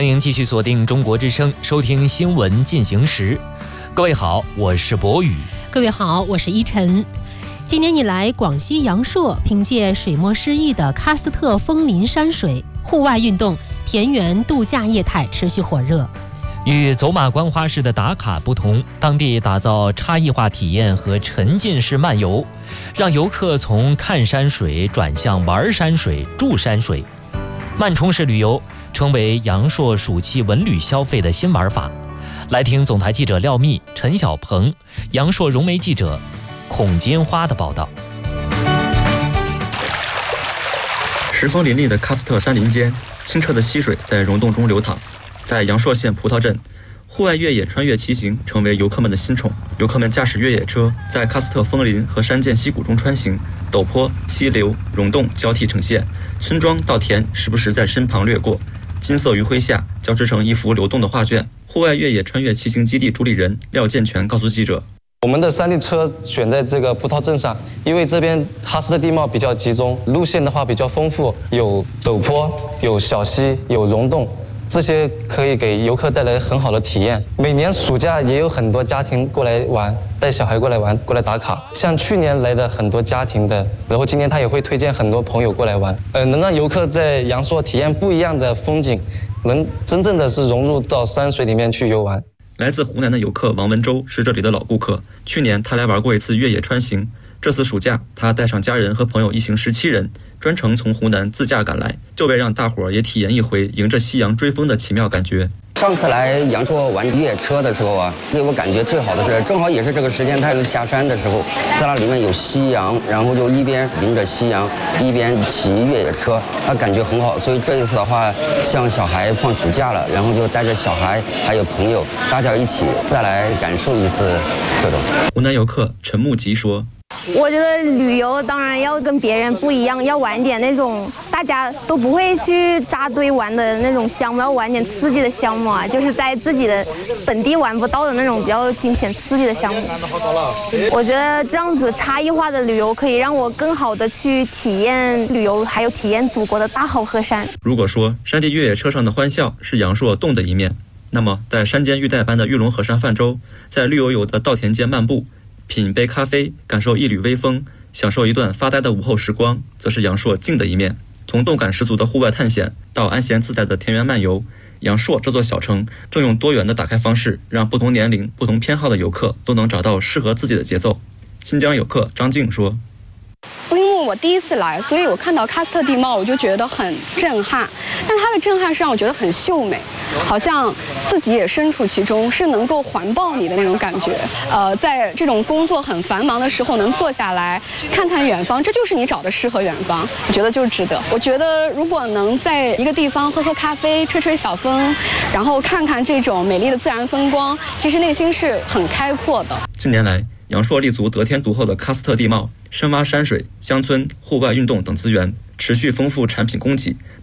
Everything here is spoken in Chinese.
欢迎继续锁定中国之声，收听新闻进行时。各位好，我是博宇。 各位好，我是依晨。今年以来，广西阳朔凭借水墨诗意的喀斯特枫林山水，户外运动、田园度假业态持续火热。 与走马观花式的打卡不同，当地打造差异化体验和沉浸式漫游，让游客从看山水转向玩山水、住山水。慢充式旅游成为阳朔暑期文旅消费的新玩法。来听总台记者廖密、陈小鹏、阳朔融媒记者孔金花的报道。 石峰林立的喀斯特山林间，清澈的溪水在溶洞中流淌。在阳朔县葡萄镇，户外越野穿越骑行成为游客们的新宠。游客们驾驶越野车在喀斯特枫林和山涧溪谷中穿行，陡坡、溪流、溶洞交替呈现，村庄稻田时不时在身旁掠过，金色余晖下交织成一幅流动的画卷。户外越野穿越骑行基地主理人廖建全告诉记者， 我们的山地车选在这个葡萄镇上，因为这边喀斯特地貌比较集中，路线的话比较丰富，有陡坡，有小溪，有溶洞，这些可以给游客带来很好的体验。每年暑假也有很多家庭过来玩，带小孩过来玩，过来打卡。像去年来的很多家庭的，然后今年他也会推荐很多朋友过来玩，能让游客在阳朔体验不一样的风景，能真正的是融入到山水里面去游玩。 来自湖南的游客王文洲是这里的老顾客，去年他来玩过一次越野穿行，这次暑假他带上家人和朋友一行17人，专程从湖南自驾赶来，就为让大伙儿也体验一回迎着夕阳追风的奇妙感觉。 上次来阳朔玩越野车的时候啊，给我感觉最好的是，正好也是这个时间太阳下山的时候，在那里面有夕阳，然后就一边迎着夕阳，一边骑越野车，感觉很好。所以这一次的话，像小孩放暑假了，然后就带着小孩还有朋友，大家一起再来感受一次这种。 湖南游客陈木吉说， 我觉得旅游当然要跟别人不一样，要玩点那种大家都不会去扎堆玩的那种项目，要玩点刺激的项目啊，就是在自己的本地玩不到的那种比较惊险刺激的项目。我觉得这样子差异化的旅游可以让我更好的去体验旅游，还有体验祖国的大好河山。 如果说山地越野车上的欢笑是阳朔动的一面，那么在山间玉带般的玉龙河上泛舟，在绿油油的稻田间漫步，品杯咖啡，感受一缕微风，享受一段发呆的午后时光，则是阳朔静的一面。从动感十足的户外探险到安闲自在的田园漫游，阳朔这座小城正用多元的打开方式，让不同年龄、不同偏好的游客都能找到适合自己的节奏。新疆游客张静说， 因为我第一次来，所以我看到喀斯特地貌我就觉得很震撼，但它的震撼是让我觉得很秀美，好像自己也身处其中，是能够环抱你的那种感觉。在这种工作很繁忙的时候，能坐下来看看远方，这就是你找的诗和远方，我觉得就是值得。我觉得如果能在一个地方喝喝咖啡，吹吹小风，然后看看这种美丽的自然风光，其实内心是很开阔的。 近年来，阳朔立足得天独厚的喀斯特地貌，深挖山水、乡村、户外运动等资源，持续丰富产品供给，